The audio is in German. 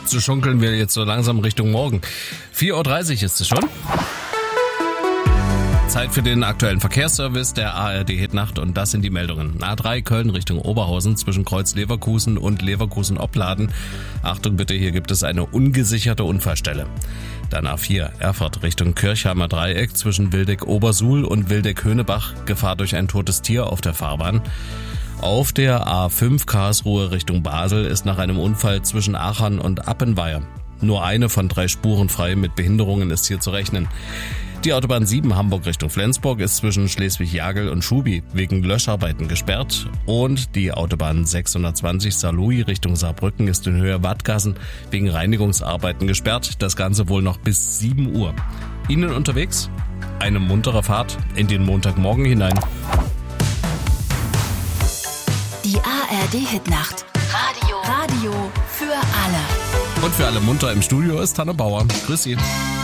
So schunkeln wir jetzt so langsam Richtung Morgen. 4.30 Uhr ist es schon. Zeit für den aktuellen Verkehrsservice der ARD Hitnacht und das sind die Meldungen. A3 Köln Richtung Oberhausen zwischen Kreuz Leverkusen und Leverkusen-Opladen. Achtung bitte, hier gibt es eine ungesicherte Unfallstelle. Dann A4 Erfurt Richtung Kirchheimer Dreieck zwischen Wildeck-Obersuhl und Wildeck-Höhnebach. Gefahr durch ein totes Tier auf der Fahrbahn. Auf der A5 Karlsruhe Richtung Basel ist nach einem Unfall zwischen Aachen und Appenweier nur eine von 3 Spuren frei, mit Behinderungen ist hier zu rechnen. Die Autobahn 7 Hamburg Richtung Flensburg ist zwischen Schleswig-Jagel und Schubi wegen Löscharbeiten gesperrt und die Autobahn 620 Saarlouis Richtung Saarbrücken ist in Höhe Wadgassen wegen Reinigungsarbeiten gesperrt. Das Ganze wohl noch bis 7 Uhr. Ihnen unterwegs eine muntere Fahrt in den Montagmorgen hinein. Die ARD Hitnacht. Radio für alle. Und für alle munter im Studio ist Hanne Bauer. Grüß Sie.